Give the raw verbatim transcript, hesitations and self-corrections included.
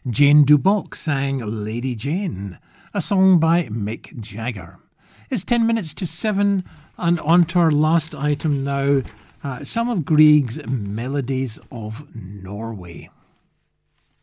Jane Duboc sang Lady Jane, a song by Mick Jagger. It's ten minutes to seven, and on to our last item now, uh, some of Grieg's Melodies of Norway.